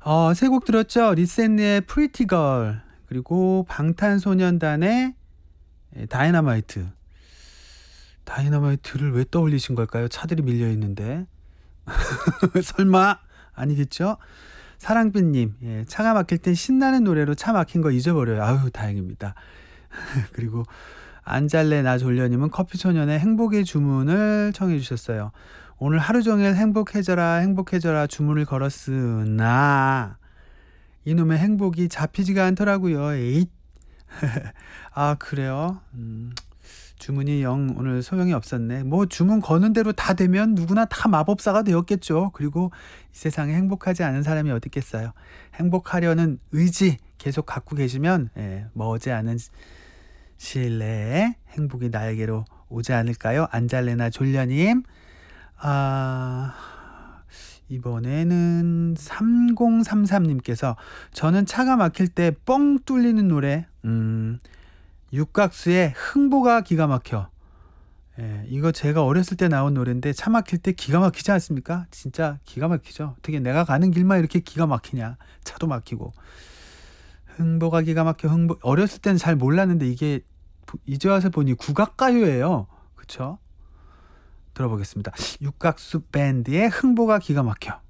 세 곡 들었죠? 리센의 프리티 걸, 그리고 방탄소년단의 다이너마이트. 다이너마이트를 왜 떠올리신 걸까요? 차들이 밀려 있는데. 설마 아니겠죠? 사랑빛님, 차가 막힐 땐 신나는 노래로 차 막힌 거 잊어버려요. 아유, 다행입니다. 그리고 안잘래 나 졸려님은 커피소년의 행복의 주문을 청해 주셨어요. 오늘 하루 종일 행복해져라 행복해져라 주문을 걸었으나 이놈의 행복이 잡히지가 않더라고요. 에잇. 아, 그래요? 주문이 영 오늘 소용이 없었네. 뭐 주문 거는 대로 다 되면 누구나 다 마법사가 되었겠죠. 그리고 이 세상에 행복하지 않은 사람이 어디 있겠어요. 행복하려는 의지 계속 갖고 계시면 머지않은 시일 내에 행복이 나에게로 오지 않을까요? 안잘레나 졸려님. 이번에는 3033님께서 저는 차가 막힐 때 뻥 뚫리는 노래 육각수의 흥보가 기가 막혀. 이거 제가 어렸을 때 나온 노래인데 차 막힐 때 기가 막히지 않습니까? 진짜 기가 막히죠. 어떻게 내가 가는 길만 이렇게 기가 막히냐. 차도 막히고. 흥보가 기가 막혀. 흥보. 어렸을 때는 잘 몰랐는데 이게 이제 와서 보니 국악가요예요. 그쵸? 들어보겠습니다. 육각수 밴드의 흥보가 기가 막혀.